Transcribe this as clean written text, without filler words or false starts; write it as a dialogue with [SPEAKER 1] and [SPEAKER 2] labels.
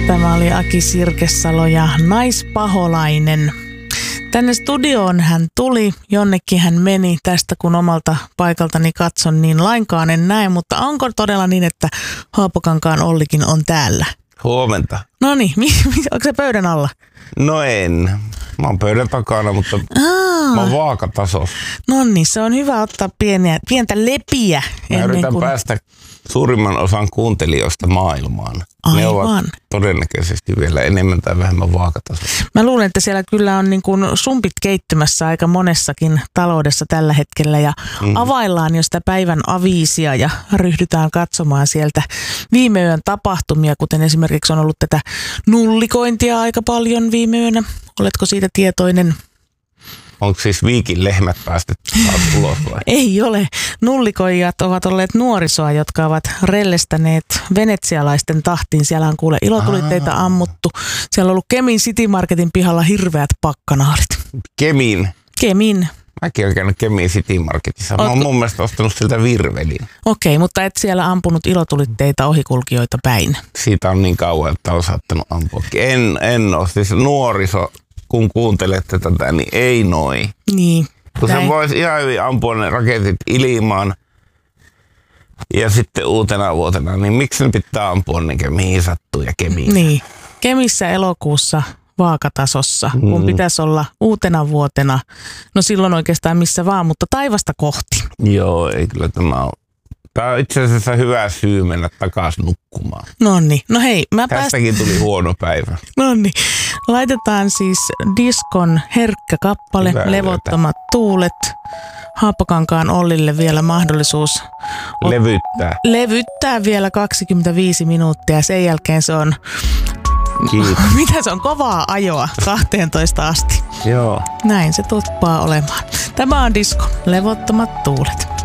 [SPEAKER 1] Tämä oli Aki Sirkesalo ja Naispaholainen. Tänne studioon hän tuli, jonnekin hän meni. Tästä kun omalta paikaltani katson, niin lainkaan en näe, mutta onko todella niin, että Haapokankaan Ollikin on täällä?
[SPEAKER 2] Huomenta.
[SPEAKER 1] No niin, onko se pöydän alla?
[SPEAKER 2] No en. Mä oon pöydän takana, mutta mä oon vaakatasossa.
[SPEAKER 1] No niin, se on hyvä ottaa pientä lepiä.
[SPEAKER 2] Mä yritän päästä suurimman osan kuuntelijoista maailmaan.
[SPEAKER 1] Aivan.
[SPEAKER 2] Ne ovat todennäköisesti vielä enemmän tai vähemmän vaakatasossa.
[SPEAKER 1] Mä luulen, että siellä kyllä on niin kuin sumpit keittymässä aika monessakin taloudessa tällä hetkellä ja availlaan jo sitä päivän aviisia ja ryhdytään katsomaan sieltä viime yön tapahtumia, kuten esimerkiksi on ollut tätä nullikointia aika paljon viime yönä. Oletko siitä tietoinen?
[SPEAKER 2] Onko siis Viikin lehmät päästetty taas ulos vai?
[SPEAKER 1] Ei ole. Nullikoijat ovat olleet nuorisoa, jotka ovat rellestäneet venetsialaisten tahtiin. Siellä on kuule ilotulitteita ammuttu. Siellä on ollut Kemin City Marketin pihalla hirveät pakkanaalit. Kemin.
[SPEAKER 2] Mäkin olen käynyt Kemin City Marketissa. Mä oon mun mielestä ostanut siltä virvelin.
[SPEAKER 1] Okei, mutta et siellä ampunut ilotulitteita ohikulkijoita päin.
[SPEAKER 2] Siitä on niin kauan, että on saattanut ampua. En ole. Siis nuoriso, kun kuuntelette tätä, niin ei noi.
[SPEAKER 1] Niin.
[SPEAKER 2] Kun se voisi ihan hyvin ampua ne raketit ilmaan ja sitten uutena vuotena, niin miksi ne pitää ampua mihin sattuu ja Kemiin?
[SPEAKER 1] Niin. Kemissä elokuussa vaakatasossa, kun pitäisi olla uutena vuotena. No silloin oikeastaan missä vaan, mutta taivasta kohti.
[SPEAKER 2] Joo, ei kyllä tämä on. Tämä on itse asiassa hyvä syy mennä takaisin nukkumaan.
[SPEAKER 1] Noniin. No hei,
[SPEAKER 2] tästäkin tuli huono päivä.
[SPEAKER 1] Noniin. Laitetaan siis diskon herkkä kappale, hyvä Levottomat tuulet. Haapakankaan Ollille vielä mahdollisuus levyttää vielä 25 minuuttia. Sen jälkeen se on, mitä se on, kovaa ajoa 12 asti.
[SPEAKER 2] Joo.
[SPEAKER 1] Näin se tuppaa olemaan. Tämä on disko, Levottomat tuulet.